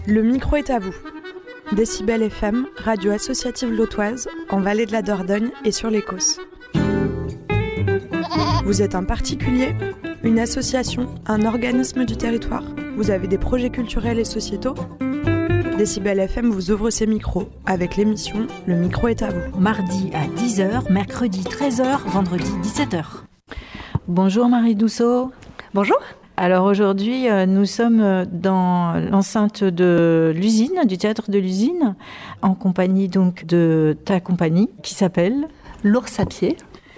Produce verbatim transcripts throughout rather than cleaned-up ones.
Le micro est à vous. Décibel F M, radio associative lotoise, en Vallée de la Dordogne et sur l'Écosse. Vous êtes un particulier, une association, un organisme du territoire? Vous avez des projets culturels et sociétaux? Décibel F M vous ouvre ses micros avec l'émission Le micro est à vous. Mardi à dix heures, mercredi treize heures, vendredi dix-sept heures. Bonjour Marie Douceau. Bonjour. Alors aujourd'hui, nous sommes dans l'enceinte de l'usine, du théâtre de l'usine, en compagnie donc de ta compagnie qui s'appelle L'Ours à pied.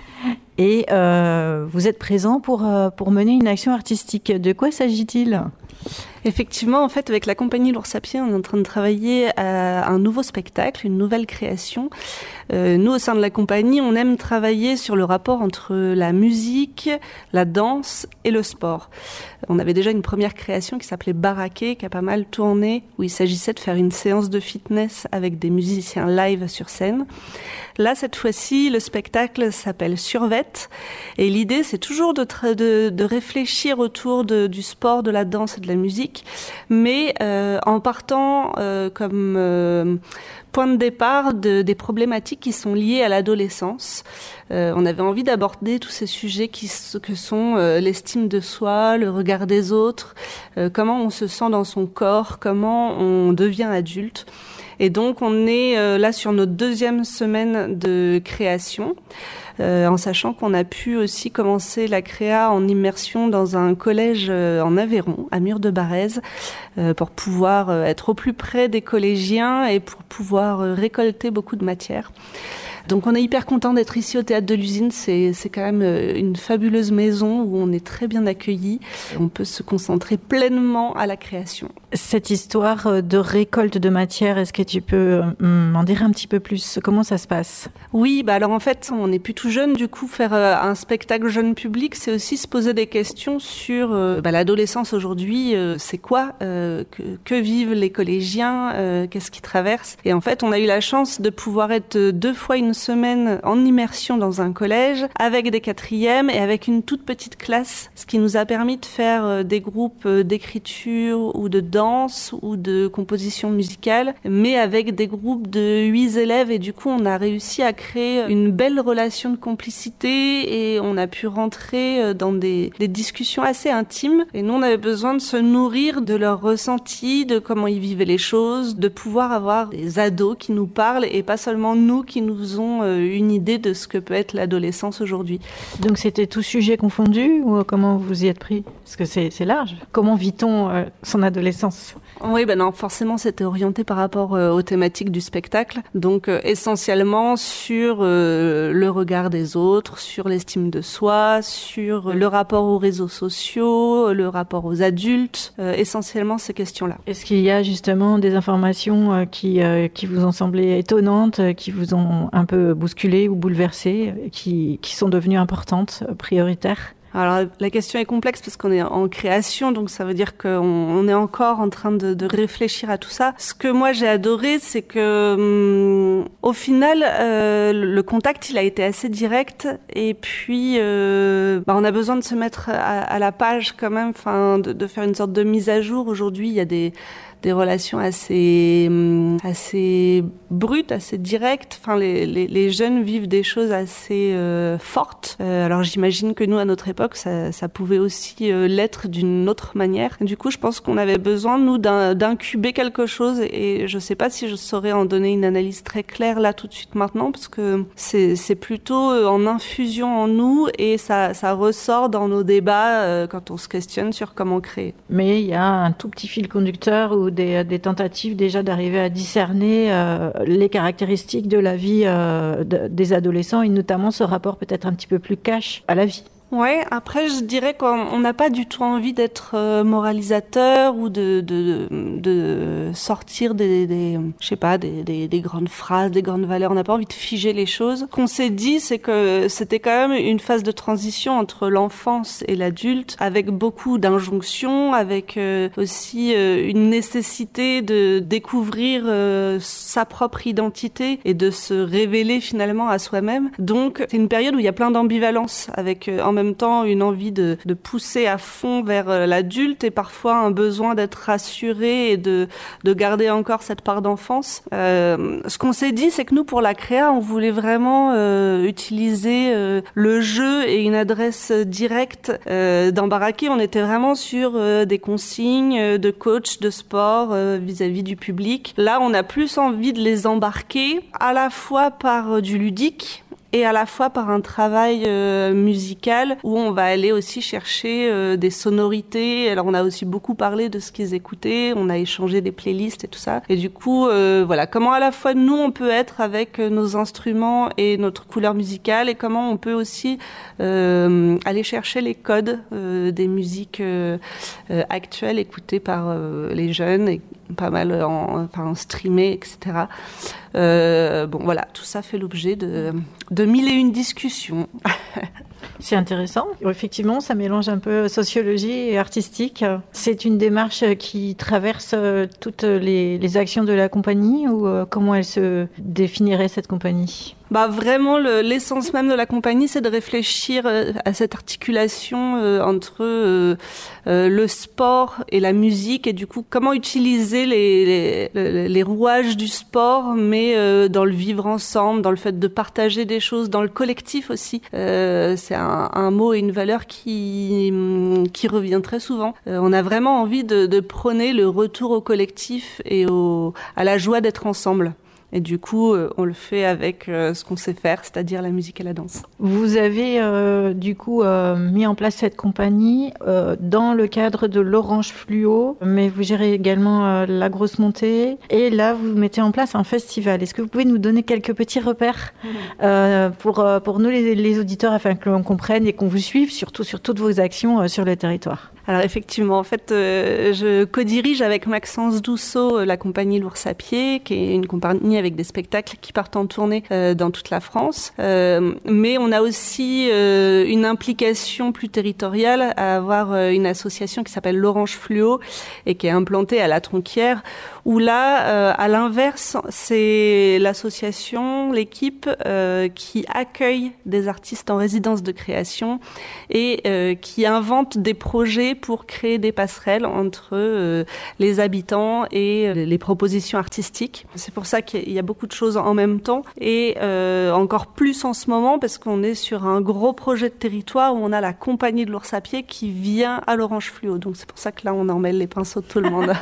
Et euh, vous êtes présent pour, euh, pour mener une action artistique. De quoi s'agit-il ? Effectivement, en fait, avec la compagnie L'Ours à pied, on est en train de travailler à un nouveau spectacle, une nouvelle création. Euh, nous, au sein de la compagnie, on aime travailler sur le rapport entre la musique, la danse et le sport. On avait déjà une première création qui s'appelait Baraqué, qui a pas mal tourné, où il s'agissait de faire une séance de fitness avec des musiciens live sur scène. Là, cette fois-ci, le spectacle s'appelle Survette. Et l'idée, c'est toujours de, tra- de, de réfléchir autour de, du sport, de la danse et de la musique, mais euh, en partant euh, comme euh, point de départ de, des problématiques qui sont liées à l'adolescence. Euh, on avait envie d'aborder tous ces sujets qui, que sont euh, l'estime de soi, le regard des autres, euh, comment on se sent dans son corps, comment on devient adulte. Et donc, on est euh, là sur notre deuxième semaine de création, euh, en sachant qu'on a pu aussi commencer la créa en immersion dans un collège euh, en Aveyron, à Mur-de-Barèze, euh, pour pouvoir euh, être au plus près des collégiens et pour pouvoir euh, récolter beaucoup de matière. Donc on est hyper content d'être ici au Théâtre de l'Usine, c'est, c'est quand même une fabuleuse maison où on est très bien accueillis. On peut se concentrer pleinement à la création. Cette histoire de récolte de matière, est-ce que tu peux m'en dire un petit peu plus? Comment ça se passe? Oui, bah alors en fait, on n'est plus tout jeune, du coup faire un spectacle jeune public, c'est aussi se poser des questions sur euh, bah, l'adolescence aujourd'hui, euh, c'est quoi, euh, que, que vivent les collégiens, euh, qu'est-ce qu'ils traversent. Et en fait, on a eu la chance de pouvoir être deux fois une semaine en immersion dans un collège avec des quatrièmes et avec une toute petite classe, ce qui nous a permis de faire des groupes d'écriture ou de danse ou de composition musicale, mais avec des groupes de huit élèves et du coup on a réussi à créer une belle relation de complicité et on a pu rentrer dans des, des discussions assez intimes et nous on avait besoin de se nourrir de leurs ressentis, de comment ils vivaient les choses, de pouvoir avoir des ados qui nous parlent et pas seulement nous qui nous faisons une idée de ce que peut être l'adolescence aujourd'hui. Donc c'était tout sujet confondu ou comment vous y êtes pris? Parce que c'est, c'est large. Comment vit-on euh, son adolescence? Oui, ben non, forcément c'était orienté par rapport euh, aux thématiques du spectacle. Donc euh, essentiellement sur euh, le regard des autres, sur l'estime de soi, sur le rapport aux réseaux sociaux, le rapport aux adultes, euh, essentiellement ces questions-là. Est-ce qu'il y a justement des informations euh, qui, euh, qui vous ont semblé étonnantes, euh, qui vous ont un peu bousculé ou bouleversé, qui, qui sont devenues importantes, prioritaires? Alors la question est complexe parce qu'on est en création, donc ça veut dire qu'on on est encore en train de, de réfléchir à tout ça. Ce que moi j'ai adoré, c'est que hum, au final, euh, le contact il a été assez direct et puis euh, bah, on a besoin de se mettre à, à la page quand même, enfin de, de faire une sorte de mise à jour. Aujourd'hui, il y a des des relations assez assez brutes, assez directes. Enfin, les, les, les jeunes vivent des choses assez euh, fortes. Euh, alors, j'imagine que nous, à notre époque, ça, ça pouvait aussi euh, l'être d'une autre manière. Du coup, je pense qu'on avait besoin, nous, d'un, d'incuber quelque chose. Et je sais pas si je saurais en donner une analyse très claire là tout de suite maintenant, parce que c'est, c'est plutôt en infusion en nous et ça, ça ressort dans nos débats euh, quand on se questionne sur comment créer. Mais il y a un tout petit fil conducteur ou des, des tentatives déjà d'arriver à discerner euh, les caractéristiques de la vie euh, de, des adolescents et notamment ce rapport peut-être un petit peu plus cash à la vie. Ouais, après je dirais qu'on n'a pas du tout envie d'être euh, moralisateur ou de, de, de sortir des, des je sais pas, des, des, des grandes phrases, des grandes valeurs. On n'a pas envie de figer les choses. Ce qu'on s'est dit, c'est que c'était quand même une phase de transition entre l'enfance et l'adulte, avec beaucoup d'injonctions, avec euh, aussi euh, une nécessité de découvrir euh, sa propre identité et de se révéler finalement à soi-même. Donc c'est une période où il y a plein d'ambivalence, avec euh, en même temps une envie de, de pousser à fond vers l'adulte et parfois un besoin d'être rassuré et de, de garder encore cette part d'enfance. Euh, ce qu'on s'est dit, c'est que nous, pour la créa, on voulait vraiment euh, utiliser euh, le jeu et une adresse directe. Euh, dans Baraqué, on était vraiment sur euh, des consignes de coach de sport euh, vis-à-vis du public. Là, on a plus envie de les embarquer à la fois par euh, du ludique, et à la fois par un travail euh, musical où on va aller aussi chercher euh, des sonorités. Alors on a aussi beaucoup parlé de ce qu'ils écoutaient, on a échangé des playlists et tout ça. Et du coup, euh, voilà, comment à la fois nous on peut être avec nos instruments et notre couleur musicale et comment on peut aussi euh, aller chercher les codes euh, des musiques euh, euh, actuelles écoutées par euh, les jeunes et pas mal en, enfin, en streamé, et cetera. Euh, bon, voilà, tout ça fait l'objet de, de mille et une discussions. C'est intéressant. Effectivement, ça mélange un peu sociologie et artistique. C'est une démarche qui traverse toutes les, les actions de la compagnie ou comment elle se définirait, cette compagnie ? Bah vraiment, le, l'essence même de la compagnie, c'est de réfléchir euh, à cette articulation euh, entre euh, euh, le sport et la musique, et du coup, comment utiliser les, les, les rouages du sport, mais euh, dans le vivre ensemble, dans le fait de partager des choses, dans le collectif aussi. Euh, c'est un, un mot et une valeur qui qui revient très souvent. Euh, on a vraiment envie de, de prôner le retour au collectif et au, à la joie d'être ensemble. Et du coup, euh, on le fait avec euh, ce qu'on sait faire, c'est-à-dire la musique et la danse. Vous avez euh, du coup euh, mis en place cette compagnie euh, dans le cadre de l'Orange Fluo, mais vous gérez également euh, la Grosse Montée. Et là, vous mettez en place un festival. Est-ce que vous pouvez nous donner quelques petits repères euh, pour, euh, pour nous, les, les auditeurs, afin que l'on comprenne et qu'on vous suive, surtout sur toutes vos actions euh, sur le territoire ? Alors effectivement, en fait, euh, je co-dirige avec Maxence Dousseau euh, la compagnie L'Ours à Pied, qui est une compagnie avec des spectacles qui partent en tournée euh, dans toute la France. Euh, mais on a aussi euh, une implication plus territoriale à avoir euh, une association qui s'appelle l'Orange Fluo et qui est implantée à La Tronquière, où là, euh, à l'inverse, c'est l'association, l'équipe euh, qui accueille des artistes en résidence de création et euh, qui invente des projets pour créer des passerelles entre euh, les habitants et euh, les propositions artistiques. C'est pour ça qu'il y a beaucoup de choses en même temps et euh, encore plus en ce moment parce qu'on est sur un gros projet de territoire où on a la compagnie de l'Ours à Pied qui vient à l'Orange Fluo. Donc c'est pour ça que là on en mêle les pinceaux de tout le monde.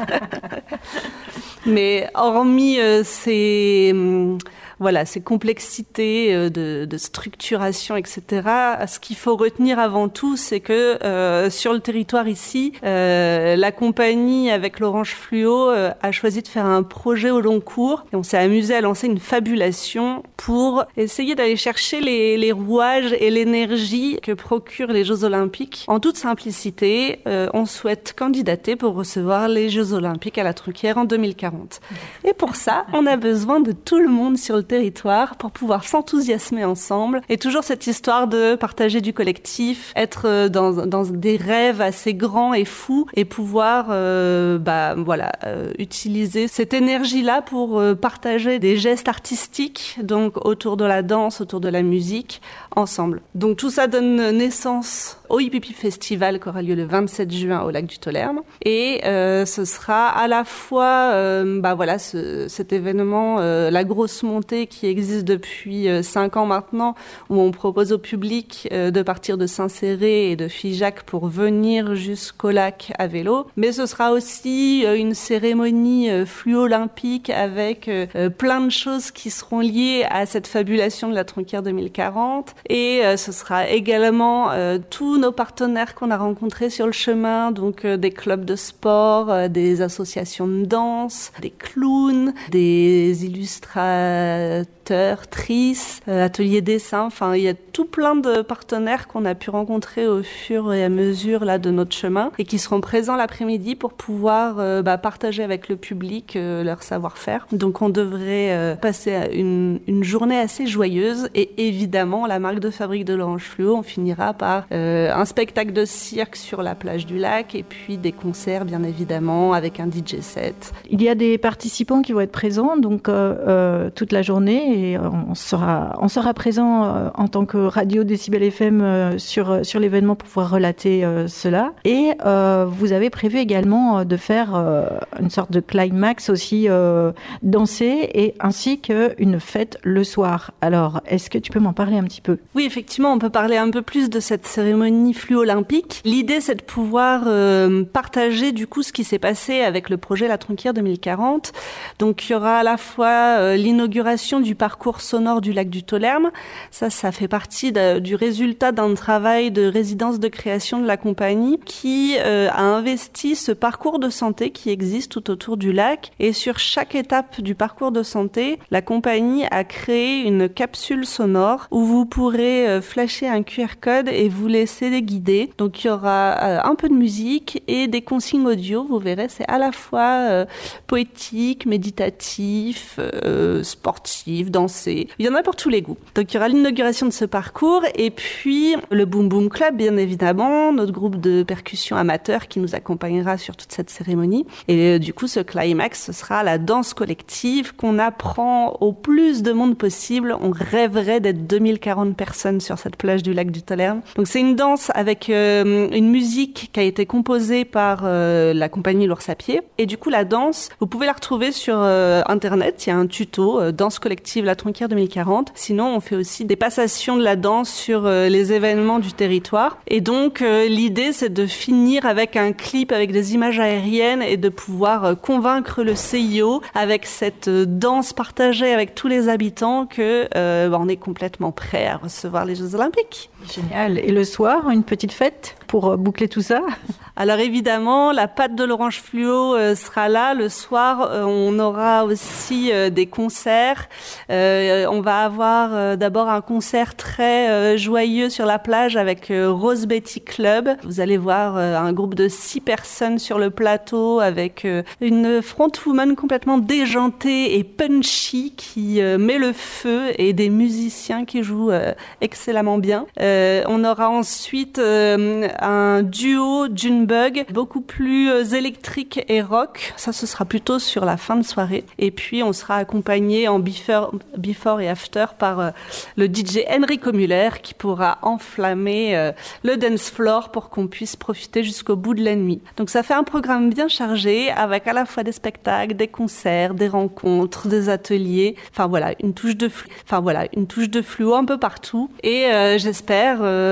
Mais hormis euh, ces... Hum, Voilà, ces complexités de, de structuration, et cetera. Ce qu'il faut retenir avant tout, c'est que euh, sur le territoire ici, euh, la compagnie avec l'Orange Fluo euh, a choisi de faire un projet au long cours. Et on s'est amusé à lancer une fabulation pour essayer d'aller chercher les, les rouages et l'énergie que procurent les Jeux Olympiques. En toute simplicité, euh, on souhaite candidater pour recevoir les Jeux Olympiques à La Tronquière en deux mille quarante. Et pour ça, on a besoin de tout le monde sur le territoire pour pouvoir s'enthousiasmer ensemble et toujours cette histoire de partager du collectif, être dans, dans des rêves assez grands et fous et pouvoir euh, bah voilà euh, utiliser cette énergie-là pour euh, partager des gestes artistiques donc autour de la danse, autour de la musique ensemble. Donc tout ça donne naissance au Hip-Hip Festival qui aura lieu le vingt-sept juin au lac du Tolerne et euh, ce sera à la fois euh, bah voilà ce, cet événement euh, la Grosse Montée qui existe depuis euh, cinq ans maintenant où on propose au public euh, de partir de Saint-Céré et de Figeac pour venir jusqu'au lac à vélo, mais ce sera aussi euh, une cérémonie euh, fluo-olympique avec euh, plein de choses qui seront liées à cette fabulation de la Tronquière deux mille quarante et euh, ce sera également euh, tous nos partenaires qu'on a rencontrés sur le chemin, donc euh, des clubs de sport, euh, des associations de danse, des clowns, des illustrateurs, tristes, euh, ateliers dessin, enfin il y a tout plein de partenaires qu'on a pu rencontrer au fur et à mesure là de notre chemin et qui seront présents l'après-midi pour pouvoir euh, bah, partager avec le public euh, leur savoir-faire. Donc on devrait euh, passer une, une journée assez joyeuse et évidemment la marque de fabrique de l'Orange Fluo, on finira par euh, un spectacle de cirque sur la plage du lac et puis des concerts bien évidemment avec un D J set. Il y a des participants qui vont être présents donc euh, euh, toute la journée journée et on sera, on sera présent euh, en tant que radio Décibel F M euh, sur, sur l'événement pour pouvoir relater euh, cela. Et euh, vous avez prévu également euh, de faire euh, une sorte de climax aussi, euh, danser et ainsi qu'une fête le soir. Alors, est-ce que tu peux m'en parler un petit peu ? Oui, effectivement, on peut parler un peu plus de cette cérémonie fluo-olympique. L'idée, c'est de pouvoir euh, partager du coup ce qui s'est passé avec le projet La Tronquière deux mille quarante. Donc, il y aura à la fois euh, l'inauguration du parcours sonore du lac du Tolherme. Ça, ça fait partie de, du résultat d'un travail de résidence de création de la compagnie qui euh, a investi ce parcours de santé qui existe tout autour du lac. Et sur chaque étape du parcours de santé, la compagnie a créé une capsule sonore où vous pourrez euh, flasher un Q R code et vous laisser guider. Donc, il y aura euh, un peu de musique et des consignes audio. Vous verrez, c'est à la fois euh, poétique, méditatif, euh, sportif, dansé. Il y en a pour tous les goûts. Donc, il y aura l'inauguration de ce parcours et puis le Boom Boom Club, bien évidemment, notre groupe de percussion amateur qui nous accompagnera sur toute cette cérémonie. Et euh, du coup, ce climax, ce sera la danse collective qu'on apprend au plus de monde possible. On rêverait d'être deux mille quarante personnes sur cette plage du lac du Tolherme. Donc, c'est une danse avec euh, une musique qui a été composée par euh, la compagnie L'Ours à pied. Et du coup, la danse, vous pouvez la retrouver sur euh, Internet. Il y a un tuto, euh, danse collective La Tronquière deux mille quarante. Sinon, on fait aussi des passations de la danse sur euh, les événements du territoire. Et donc, euh, l'idée, c'est de finir avec un clip avec des images aériennes et de pouvoir euh, convaincre le C I O avec cette euh, danse partagée avec tous les habitants que euh, bah, on est complètement prêt à recevoir les Jeux Olympiques. Génial. Et le soir, une petite fête pour boucler tout ça ? Alors évidemment, la patte de l'orange fluo euh, sera là. Le soir, euh, on aura aussi euh, des concerts. Euh, on va avoir euh, d'abord un concert très euh, joyeux sur la plage avec euh, Rose Betty Club. Vous allez voir euh, un groupe de six personnes sur le plateau avec euh, une frontwoman complètement déjantée et punchy qui euh, met le feu et des musiciens qui jouent euh, excellemment bien. Euh, on aura ensuite euh, un duo d'une Bug, beaucoup plus euh, électrique et rock. Ça, ce sera plutôt sur la fin de soirée. Et puis, on sera accompagné en before, before et after par euh, le D J Enrico Müller qui pourra enflammer euh, le dance floor pour qu'on puisse profiter jusqu'au bout de la nuit. Donc, ça fait un programme bien chargé avec à la fois des spectacles, des concerts, des rencontres, des ateliers. Enfin, voilà, une touche de, flu- enfin, voilà, une touche de fluo un peu partout. Et euh, j'espère... Euh,